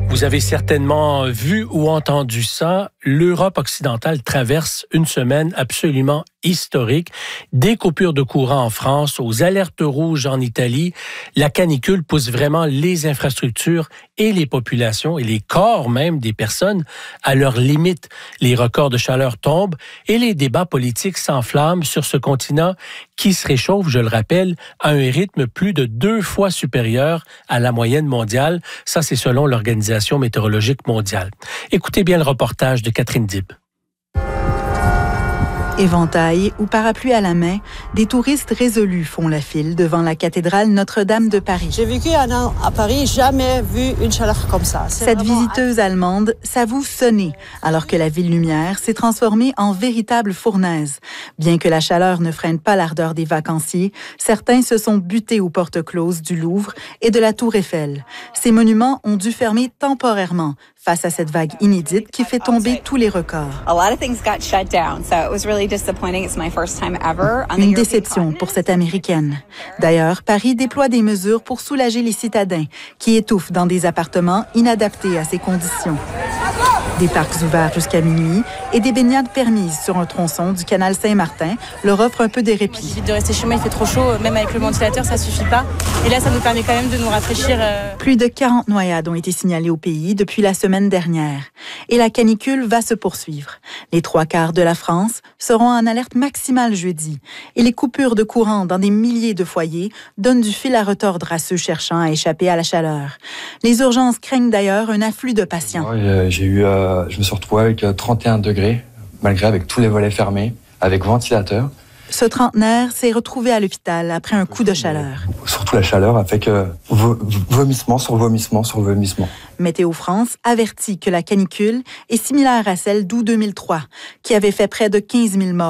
Vous avez certainement vu ou entendu ça. L'Europe occidentale traverse une semaine absolument historique. Des coupures de courant en France, aux alertes rouges en Italie. La canicule pousse vraiment les infrastructures et les populations et les corps même des personnes à leurs limites. Les records de chaleur tombent et les débats politiques s'enflamment sur ce continent qui se réchauffe, je le rappelle, à un rythme plus de 2 fois supérieur à la moyenne mondiale. Ça, c'est selon l'Organisation météorologique mondiale. Écoutez bien le reportage de Catherine Dib. Éventail ou parapluie à la main, des touristes résolus font la file devant la cathédrale Notre-Dame de Paris. J'ai vécu un an à Paris, jamais vu une chaleur comme ça. Cette visiteuse allemande s'avoue sonnée, alors que la ville lumière s'est transformée en véritable fournaise. Bien que la chaleur ne freine pas l'ardeur des vacanciers, certains se sont butés aux portes closes du Louvre et de la Tour Eiffel. Ces monuments ont dû fermer temporairement face à cette vague inédite qui fait tomber tous les records. Une déception pour cette Américaine. D'ailleurs, Paris déploie des mesures pour soulager les citadins qui étouffent dans des appartements inadaptés à ces conditions. Des parcs ouverts jusqu'à minuit et des baignades permises sur un tronçon du canal Saint-Martin leur offrent un peu de répit. J'évite de rester chez moi, il fait trop chaud, même avec le ventilateur, ça suffit pas. Et là, ça nous permet quand même de nous rafraîchir. Plus de 40 noyades ont été signalées au pays depuis la semaine dernière. Et la canicule va se poursuivre. Les 3/4 de la France seront en alerte maximale jeudi. Et les coupures de courant dans des milliers de foyers donnent du fil à retordre à ceux cherchant à échapper à la chaleur. Les urgences craignent d'ailleurs un afflux de patients. Je me suis retrouvé avec 31 degrés, avec tous les volets fermés, avec ventilateur. Ce trentenaire s'est retrouvé à l'hôpital après un coup de chaleur. Surtout la chaleur a fait que vomissement sur vomissement sur vomissement. Météo France avertit que la canicule est similaire à celle d'août 2003, qui avait fait près de 15 000 morts.